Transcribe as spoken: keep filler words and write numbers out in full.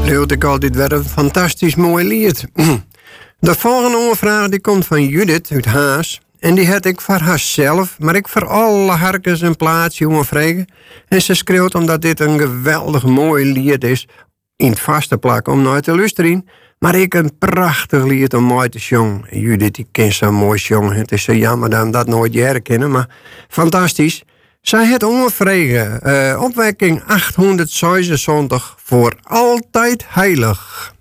Leuk ik altijd weer een fantastisch mooi lied. De volgende vraag die komt van Judith uit Haas. En die had ik voor haarzelf, maar ik voor alle harkens en plaats, jongen vregen. En ze schreeuwt omdat dit een geweldig mooi lied is. In het vaste plak om nooit te luisteren. Maar ik een prachtig lied om mooi te zongen. Judith die kent zo mooi zongen. Het is zo jammer dat we dat nooit jaren kennen, maar fantastisch. Zij het onvregen. Uh, opwekking achthonderdzesenzeventig voor altijd heilig.